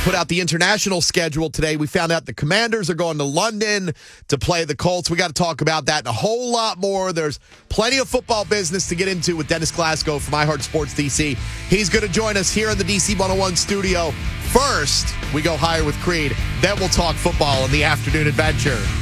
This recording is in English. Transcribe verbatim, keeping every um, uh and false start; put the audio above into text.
put out the international schedule today. We found out the Commanders are going to London to play the Colts. We got to talk about that and a whole lot more. There's plenty of football business to get into with Dennis Glasgow from iHeart D C. He's going to join us here in the D C one oh one studio. First, we go higher with Creed. Then we'll talk football in the afternoon adventure.